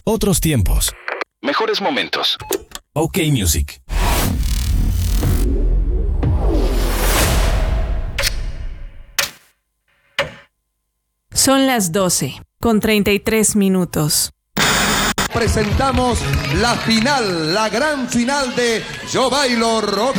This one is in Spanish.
Otros tiempos. Mejores momentos. OK Music. Son las 12:33. Presentamos la final, la gran final de Yo Bailo Rock